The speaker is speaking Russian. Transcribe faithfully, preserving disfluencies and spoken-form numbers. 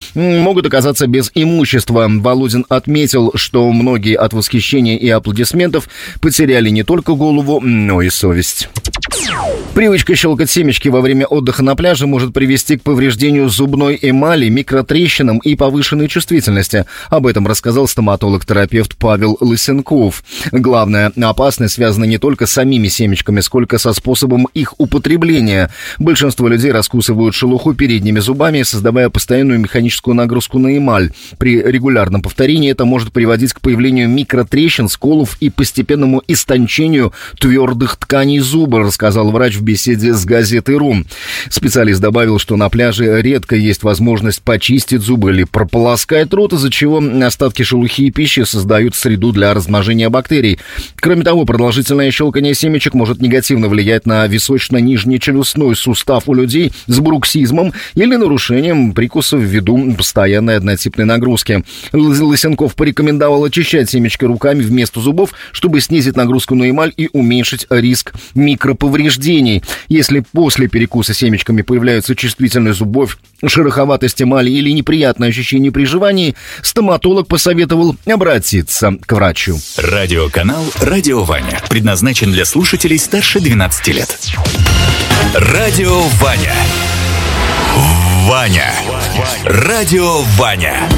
могут оказаться без имущества. Володин отметил, что многие от восхищения и аплодисментов потеряли не только голову, но и совесть. Привычка щелкать семечки во время отдыха на пляже может привести к повреждению зубной эмали, микротрещинам и повышенной чувствительности. Об этом рассказал стоматолог-терапевт Павел Лысенков. Главная опасность связана не только с самими семечками, сколько со способом их употребления. Большинство людей раскусывают шелуху передними зубами, создавая постоянную механическую нагрузку на эмаль. При регулярном повторении это может приводить к появлению микротрещин, сколов и постепенному истончению твердых тканей зуба, рассказал врач в беседе с газетой «Ру». Специалист добавил, что на пляже редко есть возможность почистить зубы или прополоскать рот, из-за чего остатки шелухи и пищи создают среду для размножения бактерий. Кроме того, продолжительное щелкание семечек может негативно влиять на височно-нижнечелюстной сустав у людей с бруксизмом или нарушением прикуса ввиду постоянной однотипной нагрузки. Лысенков порекомендовал очищать семечки руками вместо зубов, чтобы снизить нагрузку на эмаль и уменьшить риск микроповреждений. Если после перекуса семечками появляется чувствительность зубов, шероховатость эмали или неприятное ощущение при жевании, стоматолог посоветовал обратиться к врачу. Радиоканал «Радио Ваня» предназначен для слушателей старше двенадцати лет. Радио Ваня. Ваня. Радио Ваня.